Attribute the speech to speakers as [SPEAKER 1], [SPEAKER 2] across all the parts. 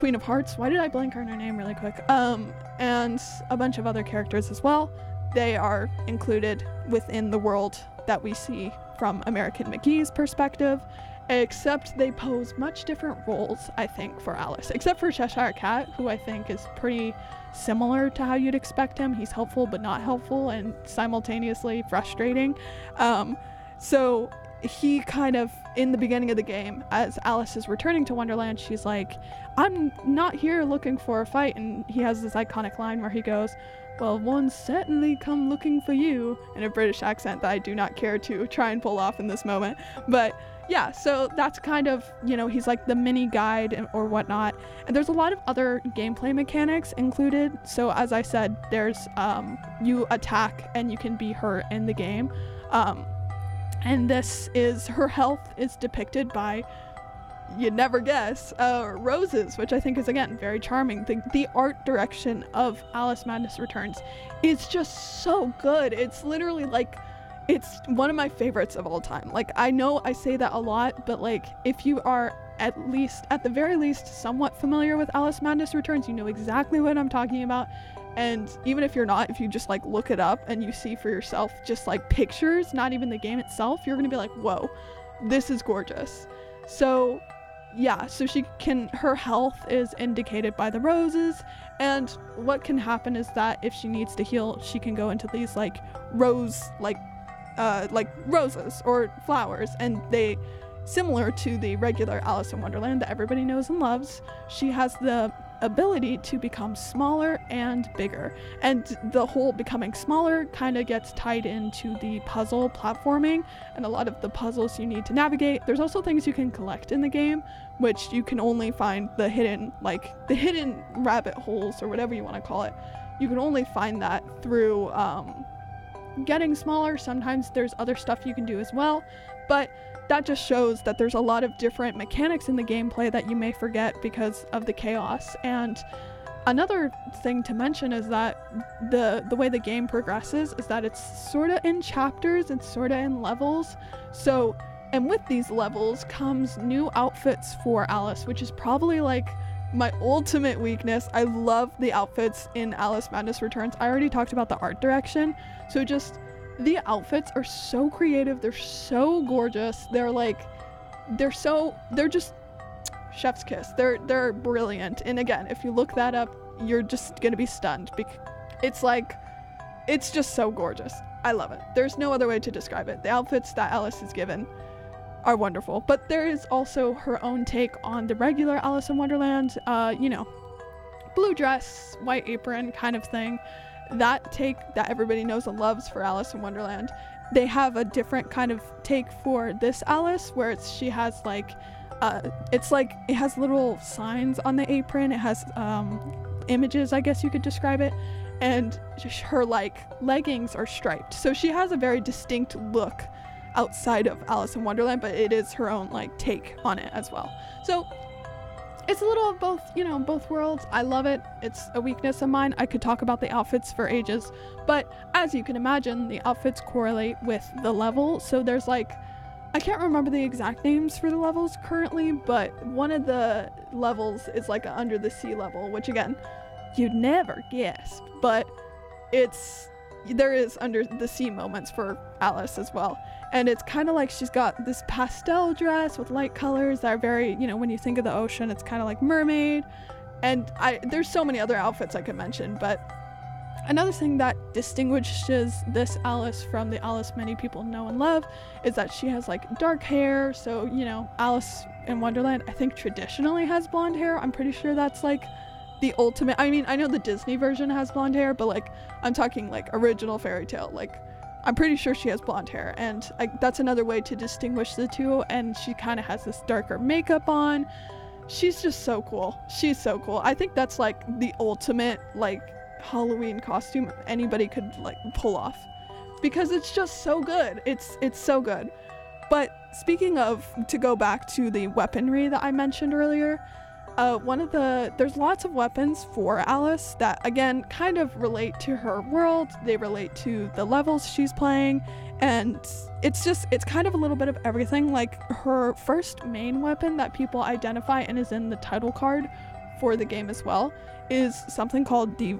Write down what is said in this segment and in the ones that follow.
[SPEAKER 1] Queen of Hearts. Why did I blank on her name really quick? And a bunch of other characters as well. They are included within the world that we see from American McGee's perspective, except they pose much different roles, I think, for Alice. Except for Cheshire Cat, who I think is pretty similar to how you'd expect him. He's helpful but not helpful and simultaneously frustrating. So he kind of, in the beginning of the game, as Alice is returning to Wonderland, she's like, I'm not here looking for a fight. And he has this iconic line where he goes, well, one certainly come looking for you, in a British accent that I do not care to try and pull off in this moment. But yeah, so that's kind of, he's like the mini guide or whatnot. And there's a lot of other gameplay mechanics included. So as I said, there's you attack and you can be hurt in the game. And her health is depicted by, you'd never guess, roses, which I think is, again, very charming. The art direction of Alice Madness Returns is just so good. It's literally like, it's one of my favorites of all time. Like, I know I say that a lot, but like, if you are at the very least, somewhat familiar with Alice Madness Returns, you know exactly what I'm talking about. And even if you're not, if you just like look it up and you see for yourself just like pictures, not even the game itself, you're gonna be like, whoa, this is gorgeous. So yeah, so her health is indicated by the roses, and what can happen is that if she needs to heal, she can go into these like roses or flowers, and they, similar to the regular Alice in Wonderland that everybody knows and loves, she has the ability to become smaller and bigger, and the whole becoming smaller kind of gets tied into the puzzle platforming and a lot of the puzzles you need to navigate. There's also things you can collect in the game, which you can only find the hidden rabbit holes or whatever you want to call it. You can only find that through getting smaller. Sometimes there's other stuff you can do as well, but that just shows that there's a lot of different mechanics in the gameplay that you may forget because of the chaos. And another thing to mention is that the way the game progresses is that it's sort of in chapters, it's sort of in levels. So, and with these levels comes new outfits for Alice, which is probably like my ultimate weakness. I love the outfits in Alice Madness Returns. I already talked about the art direction, so just the outfits are so creative, they're so gorgeous, they're just chef's kiss. They're brilliant. And again, if you look that up, you're just gonna be stunned. It's just so gorgeous. I love it. There's no other way to describe it. The outfits that Alice is given are wonderful, but there is also her own take on the regular Alice in Wonderland, blue dress, white apron kind of thing. That take that everybody knows and loves for Alice in Wonderland, they have a different kind of take for this Alice, where she has like, it has little signs on the apron, it has images, I guess you could describe it, and her like leggings are striped, so she has a very distinct look outside of Alice in Wonderland, but it is her own like take on it as well. So it's a little of both, both worlds. I love it. It's a weakness of mine. I could talk about the outfits for ages, but as you can imagine, the outfits correlate with the level. So there's like, I can't remember the exact names for the levels currently, but one of the levels is like an under the sea level, which again, you'd never guess, but there is under the sea moments for Alice as well. And it's kind of like she's got this pastel dress with light colors that are very, when you think of the ocean, it's kind of like mermaid. And there's so many other outfits I could mention, but another thing that distinguishes this Alice from the Alice many people know and love is that she has like dark hair. So, Alice in Wonderland, I think traditionally has blonde hair. I'm pretty sure that's like the ultimate. I mean, I know the Disney version has blonde hair, but like, I'm talking like original fairy tale, like I'm pretty sure she has blonde hair, and that's another way to distinguish the two. And she kind of has this darker makeup on. She's just so cool. She's so cool. I think that's like the ultimate like Halloween costume anybody could like pull off, because it's just so good. It's so good. But speaking of, to go back to the weaponry that I mentioned earlier, there's lots of weapons for Alice that again kind of relate to her world. They relate to the levels she's playing, and it's kind of a little bit of everything. Like her first main weapon that people identify and is in the title card for the game as well is something called the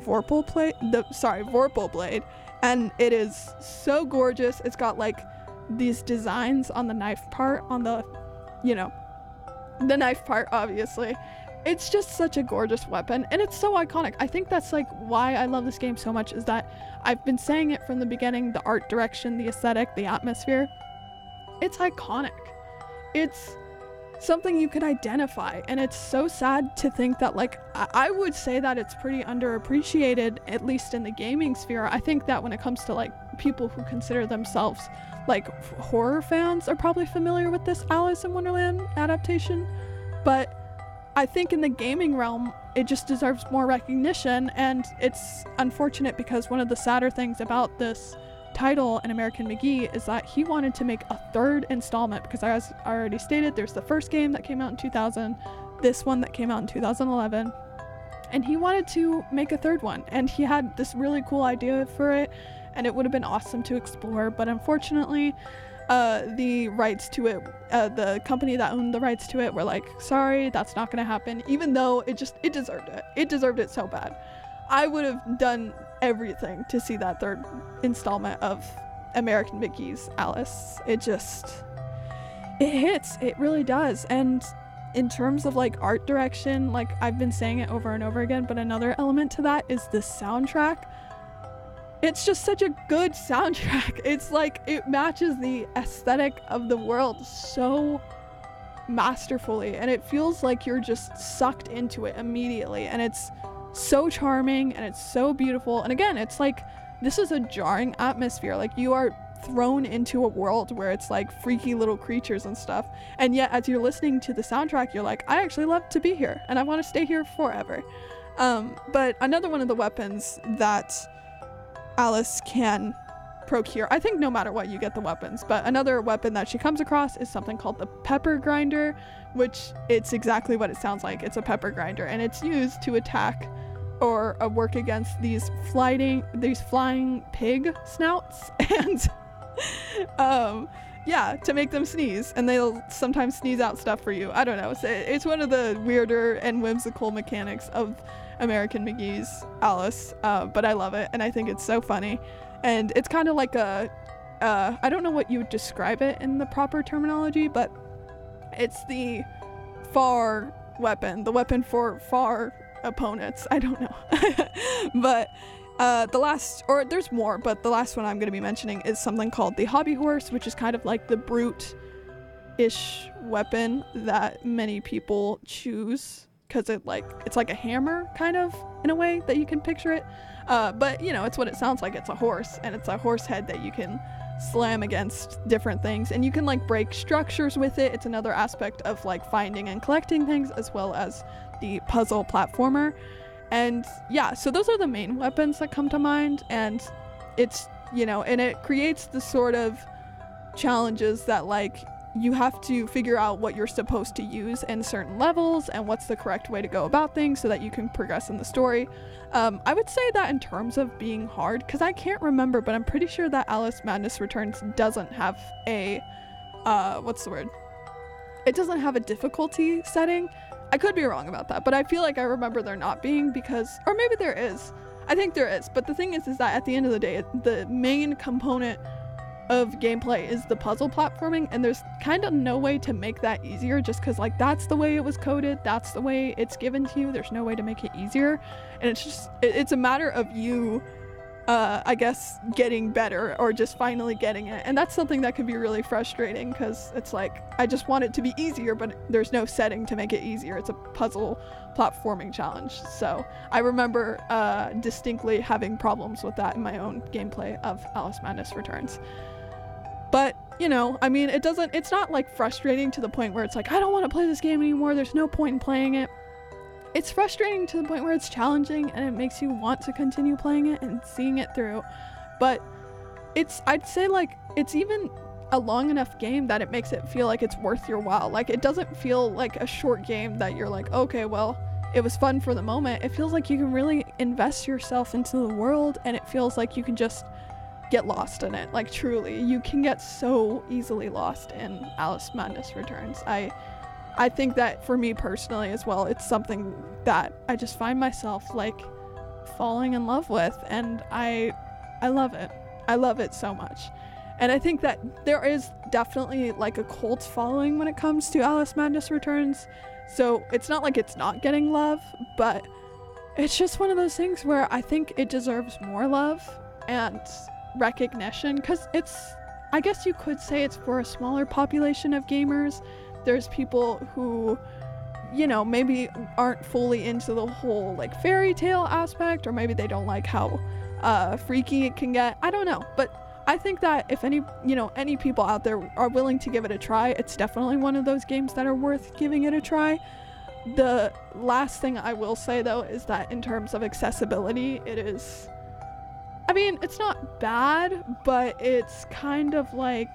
[SPEAKER 1] Vorpal Blade, and it is so gorgeous. It's got like these designs on the knife part, on the, you know, the knife part, obviously. It's just such a gorgeous weapon, and it's so iconic. I think that's like why I love this game so much, is that I've been saying it from the beginning, the art direction, the aesthetic, the atmosphere. It's iconic. It's something you could identify, and it's so sad to think that, like, I would say that it's pretty underappreciated, at least in the gaming sphere. I think that when it comes to like people who consider themselves like horror fans are probably familiar with this Alice in Wonderland adaptation, but I think in the gaming realm it just deserves more recognition. And it's unfortunate because one of the sadder things about this title, An American McGee, is that he wanted to make a third installment, because as I already stated, there's the first game that came out in 2000, this one that came out in 2011, and he wanted to make a third one, and he had this really cool idea for it, and it would have been awesome to explore, but unfortunately the rights to it, the company that owned the rights to it were like, sorry, that's not gonna happen, even though it deserved it so bad. I would have done everything to see that third installment of American McGee's Alice. It hits, it really does. And in terms of like art direction, like I've been saying it over and over again, but another element to that is the soundtrack. It's just such a good soundtrack. It's like it matches the aesthetic of the world so masterfully, and it feels like you're just sucked into it immediately, and it's so charming and it's so beautiful. And again, it's like this is a jarring atmosphere, like you are thrown into a world where it's like freaky little creatures and stuff, and yet as you're listening to the soundtrack, you're like, I actually love to be here and I want to stay here forever. But another one of the weapons that Alice can procure, I think no matter what you get the weapons, but another weapon that she comes across is something called the pepper grinder, which it's exactly what it sounds like. It's a pepper grinder, and it's used to attack or work against these flying pig snouts, and yeah, to make them sneeze, and they'll sometimes sneeze out stuff for you. I don't know, it's one of the weirder and whimsical mechanics of American McGee's Alice, but I love it, and I think it's so funny. And it's kind of like a I don't know what you would describe it in the proper terminology, but it's the far weapon, the weapon for far opponents. I don't know. But there's more, but the last one I'm going to be mentioning is something called the hobby horse, which is kind of like the brute-ish weapon that many people choose, because it's like a hammer, kind of, in a way that you can picture it. But you know, it's what it sounds like. It's a horse, and it's a horse head that you can slam against different things, and you can like break structures with it. It's another aspect of like finding and collecting things, as well as the puzzle platformer. And yeah, so those are the main weapons that come to mind, and it's, you know, and it creates the sort of challenges that like you have to figure out what you're supposed to use in certain levels and what's the correct way to go about things so that you can progress in the story. I would say that in terms of being hard, because I can't remember, but I'm pretty sure that Alice Madness Returns doesn't have a it doesn't have a difficulty setting. I could be wrong about that, but I feel like I remember there not being, because, or maybe there is. I think there is, but the thing is that at the end of the day, the main component of gameplay is the puzzle platforming, and there's kind of no way to make that easier, just because like that's the way it was coded, that's the way it's given to you. There's no way to make it easier, and it's a matter of you I guess getting better, or just finally getting it, and that's something that can be really frustrating, because it's like I just want it to be easier, but there's no setting to make it easier. It's a puzzle platforming challenge. So I remember distinctly having problems with that in my own gameplay of Alice Madness Returns. But, you know, I mean, it's not like frustrating to the point where it's like, I don't want to play this game anymore, there's no point in playing it. It's frustrating to the point where it's challenging and it makes you want to continue playing it and seeing it through. But I'd say like, it's even a long enough game that it makes it feel like it's worth your while. Like, it doesn't feel like a short game that you're like, okay, well, it was fun for the moment. It feels like you can really invest yourself into the world, and it feels like you can just get lost in it. Like, truly, you can get so easily lost in Alice Madness Returns. I think that for me personally as well, it's something that I just find myself like falling in love with, and I love it. I love it so much. And I think that there is definitely like a cult following when it comes to Alice Madness Returns. So it's not like it's not getting love, but it's just one of those things where I think it deserves more love and recognition, because I guess you could say it's for a smaller population of gamers. There's people who, you know, maybe aren't fully into the whole like fairy tale aspect, or maybe they don't like how freaky it can get. I don't know, but I think that if any people out there are willing to give it a try, it's definitely one of those games that are worth giving it a try. The last thing I will say though is that in terms of accessibility, it's not bad, but it's kind of like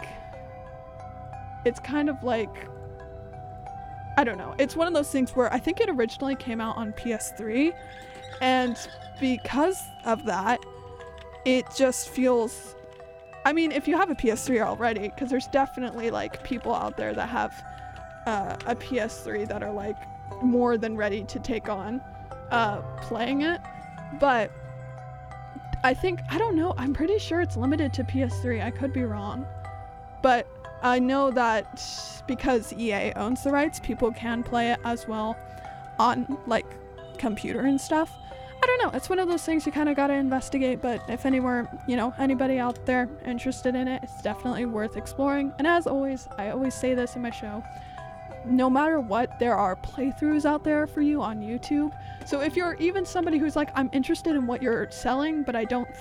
[SPEAKER 1] I don't know. It's one of those things where I think it originally came out on PS3, and because of that, it just feels, I mean, if you have a PS3 already, because there's definitely like people out there that have a PS3 that are like more than ready to take on playing it, but I don't know, I'm pretty sure it's limited to PS3. I could be wrong, but I know that because EA owns the rights, people can play it as well on like computer and stuff. I don't know, it's one of those things you kind of gotta investigate, but if anybody out there interested in it, it's definitely worth exploring. And as always, I always say this in my show, no matter what, there are playthroughs out there for you on YouTube. So if you're even somebody who's like, I'm interested in what you're selling, but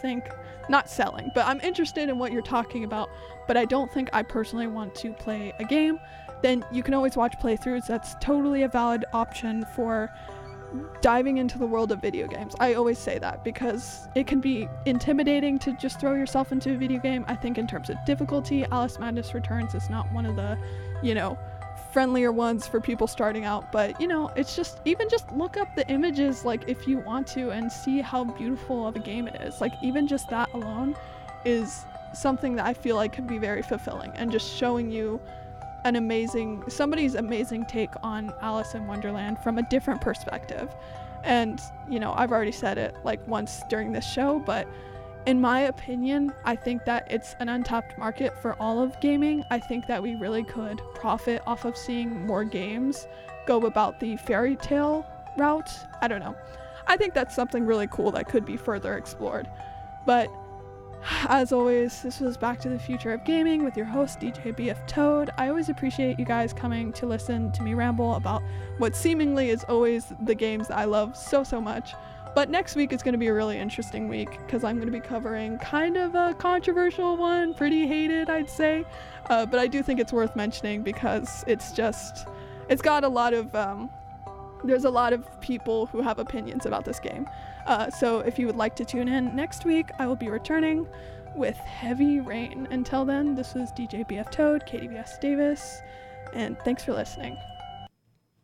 [SPEAKER 1] I'm interested in what you're talking about, but I don't think I personally want to play a game, then you can always watch playthroughs. That's totally a valid option for diving into the world of video games. I always say that because it can be intimidating to just throw yourself into a video game. I think in terms of difficulty, Alice Madness Returns is not one of the, friendlier ones for people starting out, but it's just look up the images, like, if you want to, and see how beautiful of a game it is. Like, even just that alone is something that I feel like can be very fulfilling, and just showing you somebody's amazing take on Alice in Wonderland from a different perspective. And I've already said it like once during this show, but in my opinion, I think that it's an untapped market for all of gaming. I think that we really could profit off of seeing more games go about the fairy tale route. I don't know. I think that's something really cool that could be further explored. But as always, this was Back to the Future of Gaming with your host, DJ BF Toad. I always appreciate you guys coming to listen to me ramble about what seemingly is always the games that I love so much. But next week is going to be a really interesting week, because I'm going to be covering kind of a controversial one, pretty hated, I'd say. But I do think it's worth mentioning because it's got a lot of, there's a lot of people who have opinions about this game. So if you would like to tune in next week, I will be returning with Heavy Rain. Until then, this was DJ BF Toad, KDBS Davis, and thanks for listening.